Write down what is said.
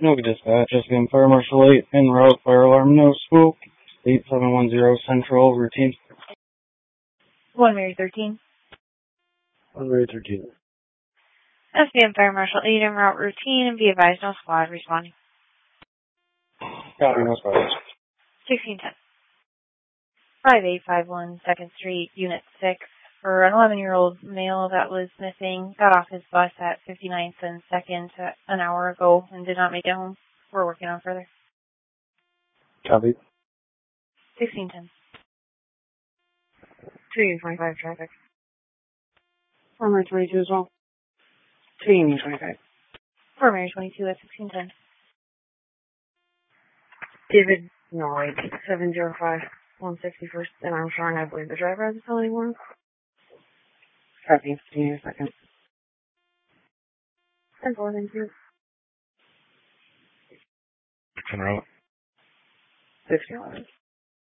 Novi Dispatch, SBM Fire Marshal 8, en route, fire alarm, no smoke, 8710 Central, routine. 1 Mary 13. 1 Mary 13. SBM Fire Marshal 8, en route, routine, and be advised, no squad responding. Copy, no squad. 1610. 5851 2nd Street, Unit 6, for an 11-year-old male that was missing, got off his bus at 59th and 2nd an hour ago and did not make it home. We're working on further. Copy. 1610. 225 traffic. 4 Mary 22 as well. 225. 4 Mary 22 at 1610. David Norwood, 705 161st and Armstrong. I believe the driver has a felony warrant. Copy. 15 seconds. 10-4, thank you. En route. 60.